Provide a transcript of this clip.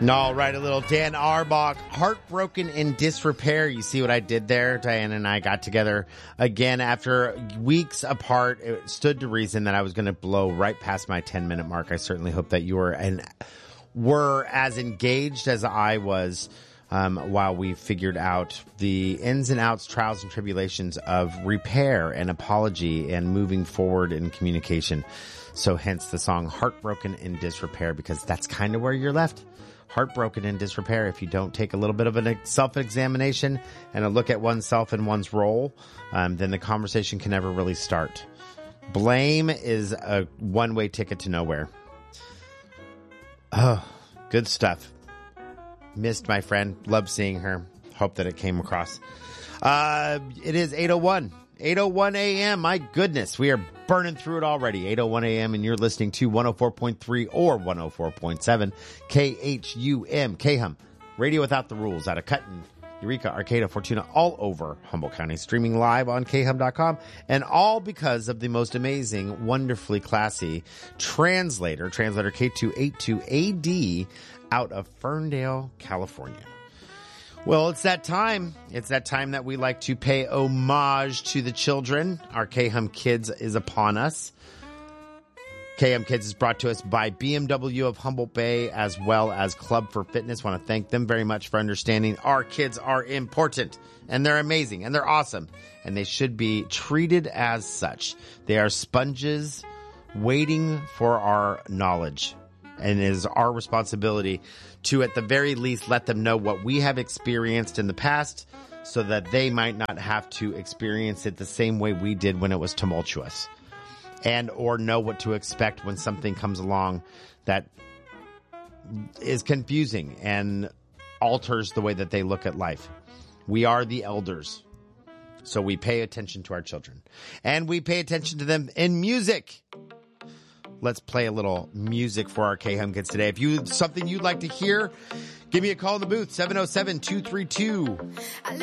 All right, a little Dan Arbach, Heartbroken in Disrepair. You see what I did there? Diana and I got together again after weeks apart. It stood to reason that I was going to blow right past my 10-minute mark. I certainly hope that you were as engaged as I was while we figured out the ins and outs, trials and tribulations of repair and apology and moving forward in communication. So hence the song Heartbroken in Disrepair, because that's kind of where you're left. Heartbroken in disrepair if you don't take a little bit of a self-examination and a look at oneself and one's role, then the conversation can never really start. Blame is a one-way ticket to nowhere. Oh, good stuff. Missed my friend. Love seeing her. Hope that it came across. It is 8:01. 8:01 a.m. My goodness, we are burning through it already. 8:01 a.m. and you're listening to 104.3 or 104.7 KHUM, KHUM, Radio Without the Rules out of Cutton, Eureka, Arcata, Fortuna, all over Humboldt County, streaming live on khum.com, and all because of the most amazing, wonderfully classy translator K282AD out of Ferndale, California. Well, it's that time. It's that time that we like to pay homage to the children. Our KHUM Kids is upon us. KHUM Kids is brought to us by BMW of Humboldt Bay as well as Club for Fitness. Want to thank them very much for understanding our kids are important and they're amazing and they're awesome and they should be treated as such. They are sponges waiting for our knowledge. And it is our responsibility to, at the very least, let them know what we have experienced in the past so that they might not have to experience it the same way we did when it was tumultuous. And or know what to expect when something comes along that is confusing and alters the way that they look at life. We are the elders. So we pay attention to our children. And we pay attention to them in music. Let's play a little music for our KHUM Kids today. If you something you'd like to hear, give me a call in the booth, 707-232.